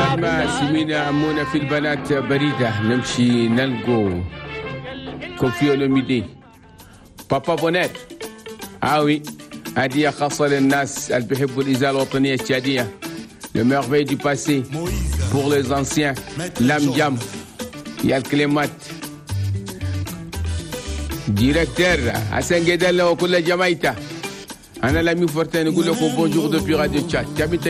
ما سمينا أمونا في البنات بريدة نمشي نلقو كوفي أولوميدي بابا بونيت oui هدية خاصة للناس اللي بيحبوا الإذاعة الوطنية التشادية le merveille du passé pour les anciens Lam Jam يا الكلمات ديريكتور حسن جدل وكل جماعته أنا لم يفرتني أقول لكم بونجور دوبي راديو تشاد